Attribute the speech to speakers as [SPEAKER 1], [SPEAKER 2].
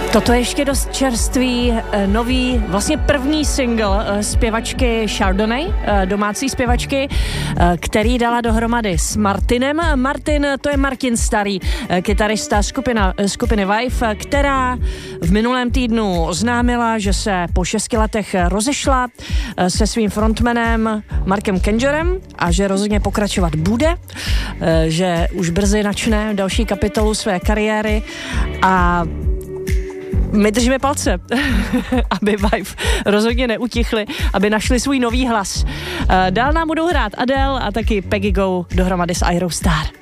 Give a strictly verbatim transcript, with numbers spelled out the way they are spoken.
[SPEAKER 1] Toto je ještě dost čerstvý, nový, vlastně první single zpěvačky Chardonnay, domácí zpěvačky, který dala dohromady s Martinem. Martin, to je Martin Starý, kytarista skupina, skupiny Vive, která v minulém týdnu oznámila, že se po šesti letech rozešla se svým frontmanem Markem Kengerem a že rozhodně pokračovat bude, že už brzy načne další kapitolu své kariéry a my držíme palce, aby Vive rozhodně neutichli, aby našli svůj nový hlas. Dál nám budou hrát Adele a taky Peggy Go dohromady s Aerostar.